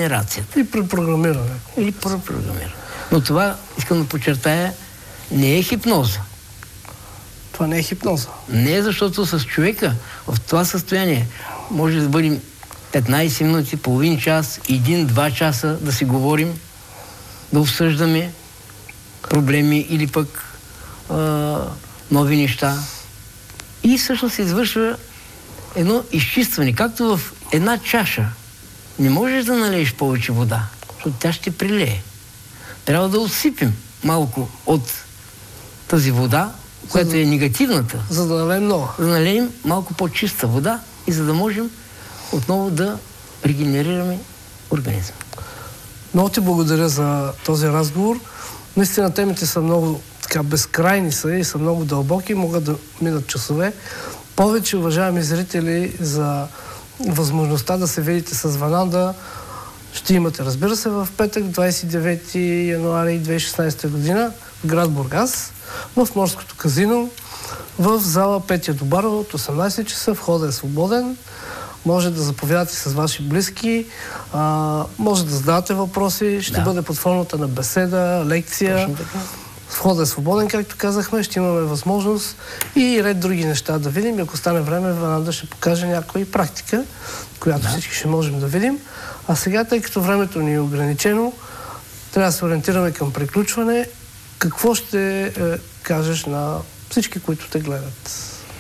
регенерацията. И препрограмиране. Или препрограмиране. Но това, искам да подчертая, не е хипноза. Това не е хипноза. Не е, защото с човека в това състояние може да бъдем 15 минути, половин час, 1-2 часа да си говорим, да обсъждаме проблеми или пък нови неща. И всъщност се извършва едно изчистване. Както в една чаша не можеш да налееш повече вода, защото тя ще прилее. Трябва да отсипем малко от тази вода, която е негативната. За да налеем нова. За да налеем малко по-чиста вода и за да можем отново да регенерираме организма. Много ти благодаря за този разговор. Наистина темите са много безкрайни са и са много дълбоки, могат да минат часове. Повече, уважаеми зрители, за възможността да се видите с Вананда ще имате, разбира се, в петък, 29 януари 2016 година в град Бургас, в Морското казино, в зала Петя Добарова от 18 часа. Входът е свободен. Може да заповядате с ваши близки, може да задавате въпроси, ще бъде под формата на беседа, лекция. Входът е свободен, както казахме, ще имаме възможност и ред други неща да видим. И ако стане време, Вананда ще покаже някоя практика, която всички ще можем да видим. А сега, тъй като времето ни е ограничено, трябва да се ориентираме към приключване. Какво ще кажеш на всички, които те гледат?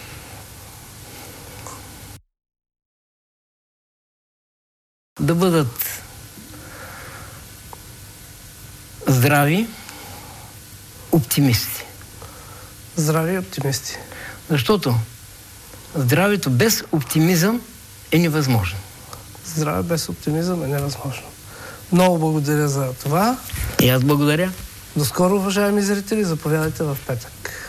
Да бъдат здрави, оптимисти. Здрави оптимисти. Защото здравето без оптимизъм е невъзможно. Здраве без оптимизъм е невъзможно. Много благодаря за това. И аз благодаря. До скоро, уважаеми зрители. Заповядайте в петък.